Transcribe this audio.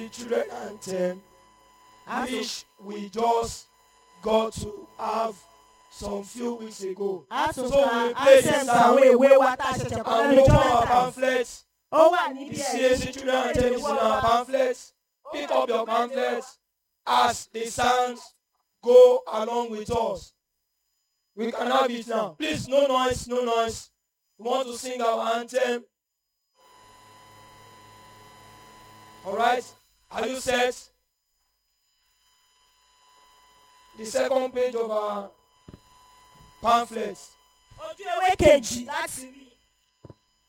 the children anthem, which we just got to have some few weeks ago. So we play this song and we open our pamphlets. The CAC children anthem is in our pamphlets. Pick up your pamphlets as the sounds go along with us. We can have it now. Please, no noise, no noise. We want to sing our anthem. Alright, are you set? The second page of our pamphlets. Ojú ewé kejì láti rí.